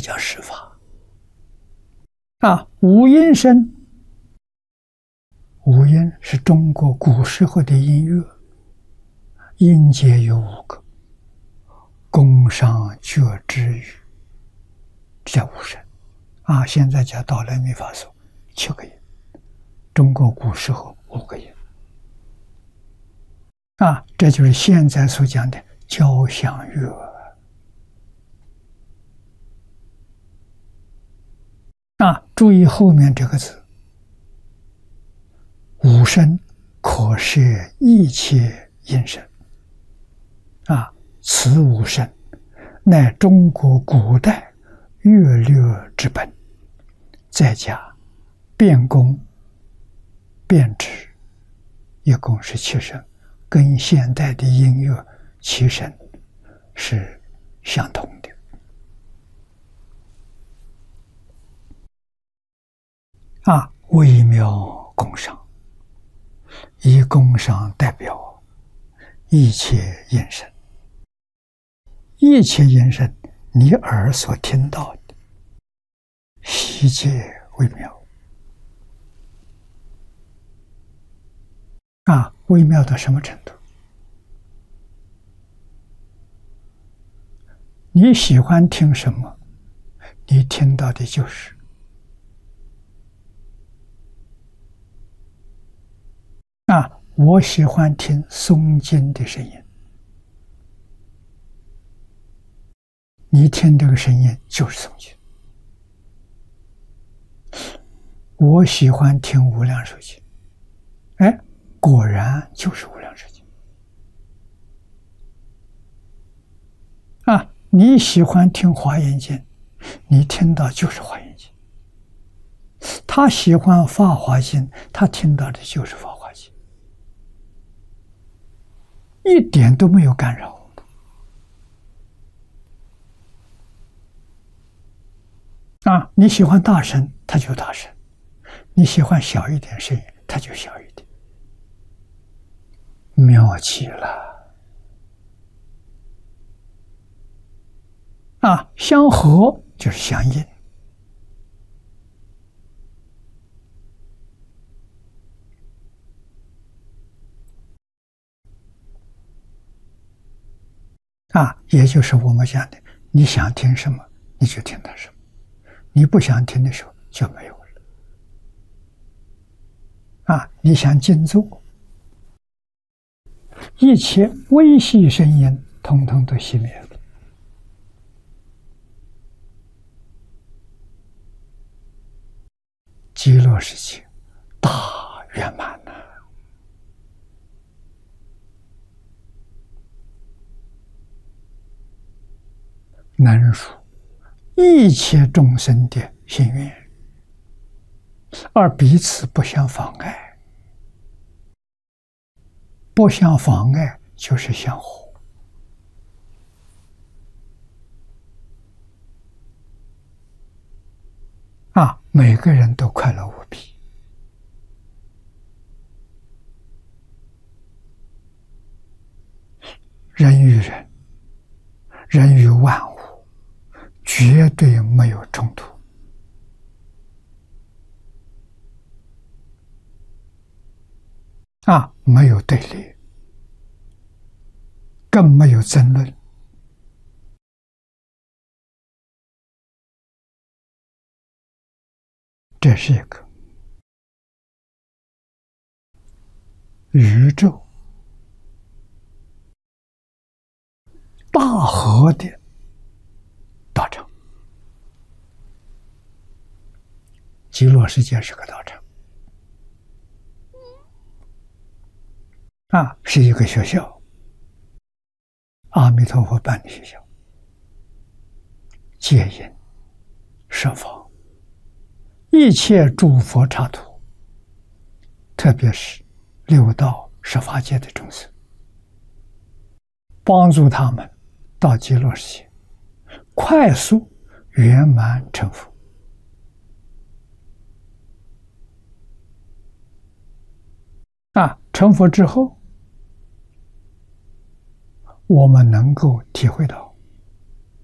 叫十法。五音声，五音是中国古时候的音乐，音节有5个，宫商角徵羽，这叫五声。现在叫哆来咪发嗦7个音，中国古时候5个音。这就是现在所讲的交响乐。注意后面这个字，五声可摄一切音声。此五声乃中国古代乐律之本，再加变宫、变指，一共是7声，跟现代的音乐7声是相同的。微妙宫商，以宫商代表一切音声。一切音声，你耳所听到的，悉皆微妙。微妙到什么程度？你喜欢听什么，你听到的就是。我喜欢听诵经的声音，你听这个声音就是诵经。我喜欢听无量寿经，果然就是无量寿经。你喜欢听华严经，你听到就是华严经。他喜欢法华经，他听到的就是法华经，一点都没有干扰。你喜欢大声，他就大声；你喜欢小一点声音，他就小一点。妙极了！相合就是相应。也就是我们讲的，你想听什么，你就听到什么；你不想听的时候就没有了。你想静坐，一切微细声音统统都熄灭了。极乐世界大圆满了。能恕一切众生的心愿，而彼此不相妨碍。不相妨碍就是相互。每个人都快乐无比。人与人，人与万物，绝对没有冲突。没有对立，更没有争论。这是一个宇宙大和的道场。极乐世界是个道场，是一个学校，阿弥陀佛办的学校，戒引设法一切诸佛刹土，特别是六道十法界的众生，帮助他们到极乐世界快速圆满成佛。成佛之后，我们能够体会到